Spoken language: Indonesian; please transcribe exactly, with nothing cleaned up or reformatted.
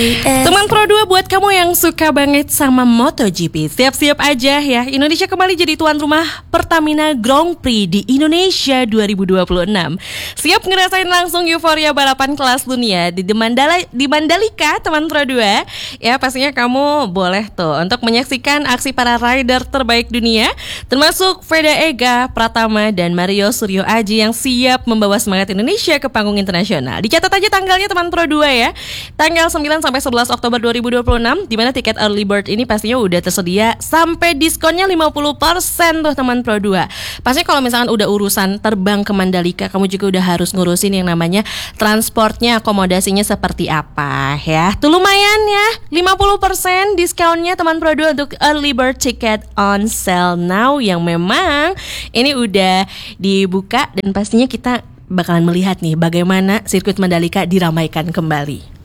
Teman Pro dua buat kamu yang suka banget sama MotoGP, siap-siap aja ya. Indonesia kembali jadi tuan rumah Pertamina Grand Prix di Indonesia dua ribu dua puluh enam. Siap ngerasain langsung euforia balapan kelas dunia di Mandala, di Mandalika, teman Pro dua. Ya pastinya kamu boleh tuh untuk menyaksikan aksi para rider terbaik dunia, termasuk Veda Ega, Pratama, dan Mario Suryo Aji yang siap membawa semangat Indonesia ke panggung internasional. Dicatat aja tanggalnya teman Pro dua ya. Tanggal sembilan sampai sebelas Oktober dua ribu dua puluh enam, di mana tiket early bird ini pastinya udah tersedia sampai diskonnya lima puluh persen tuh teman Pro dua. Pastinya kalau misalkan udah urusan terbang ke Mandalika, kamu juga udah harus ngurusin yang namanya transportnya, akomodasinya seperti apa ya. Tuh lumayan ya, lima puluh persen diskonnya teman Pro dua untuk early bird ticket on sale now, yang memang ini udah dibuka dan pastinya kita bakalan melihat nih bagaimana sirkuit Mandalika diramaikan kembali.